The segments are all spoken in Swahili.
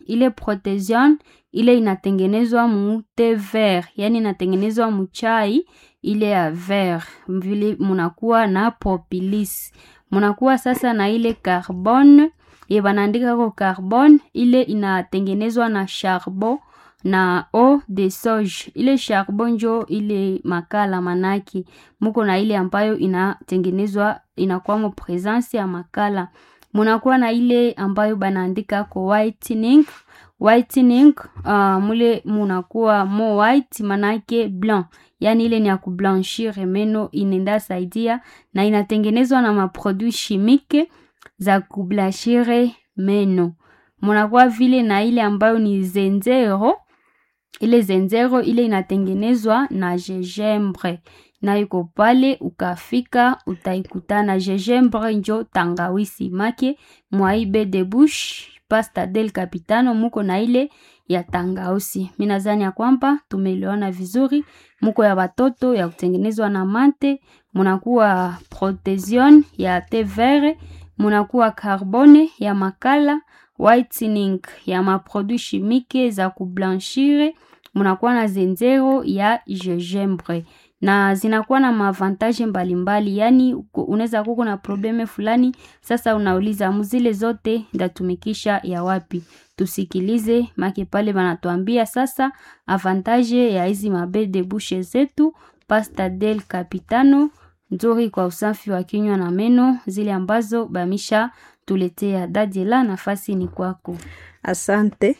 ile protection ile inatengenezwa mu te vert, yani inatengenezwa mchai ile ya vert, vile munakuwa na propolis. Munakuwa sasa na ile carbone, ye banaandika ko carbone, ile inatengenezwa na charbon na eau de soja. Ile charbon njo ile makala manaki. Muko na ile ambayo inatengenezwa inakuwa mo presence ya makala. Munakuwa na ile ambayo banaandika ko whitening. Whitening mule munakuwa mo white manake blanc. Yani ile ni ya kublanchir meno, inenda saidia na inatengenezwa na maproduit chimique za kublanchir meno. Munakuwa vile na ile ambayo ni zenzero. Ile zenzero ile inatengenezwa na gingembre. Na yuko pale ukafika utaikutana. Gingembre njo tangawisi make mwaibe de bouche pasta del capitano muko na ile ya tangausi. Minazani ya kwamba tumeelewana vizuri. Muko ya watoto ya kutengenezwa na mante, munakuwa protection ya te vert, munakuwa carbone ya makala, whitening ya maproduit chimique za kublanchir, munakuwa na zenzero ya gingembre. Na zinakuwa na maavantage mbalimbali, yani unaweza kuko na probleme fulani, sasa unauliza muzile zote ndatumikisha ya wapi. Tusikilize make pale banatuambia sasa avantage ya hizi mabe de bouche zetu pasta del capitano, nzuri kwa usafi wa kinywa na meno, zile ambazo bamisha tuletea. Dadila, nafasi ni kwako. Asante.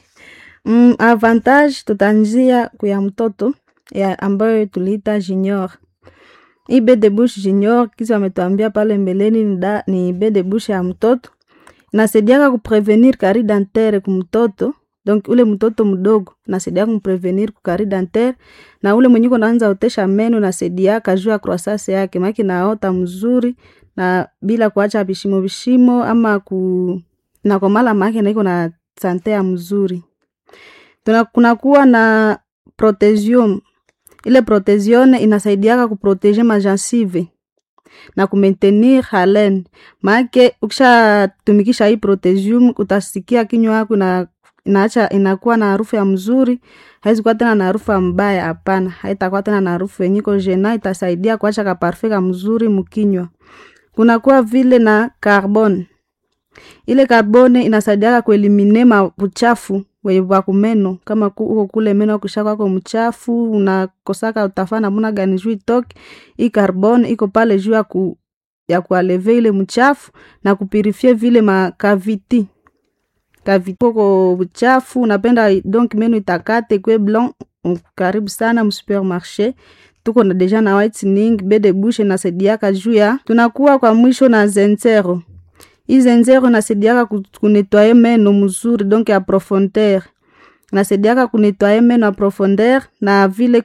Avantage tutanzia kuya mtoto ya ambayo tuliita junior. Hii baie de bouche junior kisi wametuambia pale mbeleni ni baie de bouche ya mtoto. Inasaidia kuprevenir carie dentaire kwa mtoto. Donc ule mtoto mdogo inasaidia kumprevenir kwa carie dentaire, na ule mwenye anaanza otesha meno inasaidia kujua croissance yake, maki naota mzuri na bila kuacha bishimo ama na kwa mala maki na iko na sante ya mzuri. Kunakuwa na protection. Ile protection inasaidia kuproteger magencive na kumaintenir haleine. Maana ukisha tumikisha hii protection utasikia kinywa yako na inaacha inakuwa na harufu ya mzuri, haizi kuwa tena na harufu mbaya, hapana. Haitakuwa tena na harufu yenye iko jena, itasaidia kuacha ka parfait mzuri mkinywa. Kunakuwa vile na carbone. Ile carbone inasaidia kuelimine mabuchafu wa kumeno, kama uko kule meno kushaka kwa mchafu unakosaka utafana muna gani juu itoke. Hii carbone iko pale juu ya kualeve ile mchafu na kupurifie vile makaviti kavitoko uchafu. Napenda donc meno itakate kwe blanc. Karibu sana msupermarché, tuko na deja na whitening baie de bouche na sediaka juu ya. Tunakuwa kwa mwisho na zenzero. Hii zenzero inasaidia kunettoyer meno mzuri, donc ya profondeur. Inasaidia kunettoyer meno ya profondeur na vile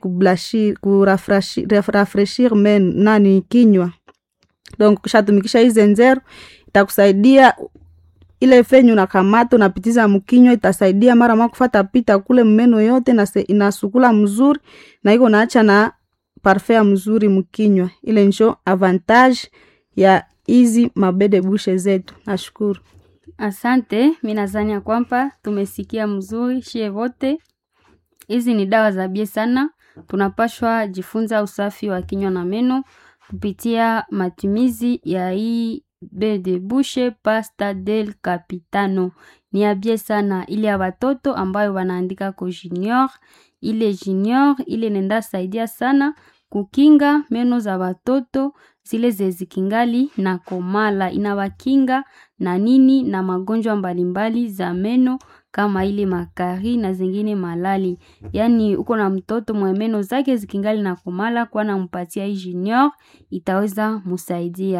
kurafreshir meno nani kinywa. Donc kushatumikisha hii zenzero itakusaidia ile fenyu na kamata unapitiza mkinywa, itasaidia mara moja kufuata pita kule meno yote na inasukula mzuri na iko naacha na parfait mzuri mkinywa. Ile njo avantage ya hizi mabe de bouche zetu. Nashukuru. Asante, minazania kwamba tumesikia mzuri shie wote. Hizi ni dawa za bie sana. Tunapashwa jifunza usafi wa kinywa na meno kupitia matumizi ya hii baie de bouche pasta del capitano. Ni ya bie sana, ile ya watoto ambayo wanaandika ko junior. Ile junior ile nenda saidia sana kukinga meno za watoto zile zezikingali na komala, inawakinga na nini na magonjwa mbalimbali za meno kama ile makari na zingine malali. Yani uko na mtoto mwe meno zake zikingali na komala, kwa na mpatia hii junior itaweza musaidia.